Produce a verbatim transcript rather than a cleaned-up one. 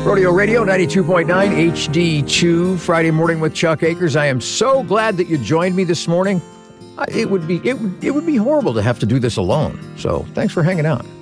Rodeo Radio ninety-two point nine H D two, Friday morning with Chuck Akers. I am so glad that you joined me this morning. It would be it would, it would be horrible to have to do this alone. So thanks for hanging out.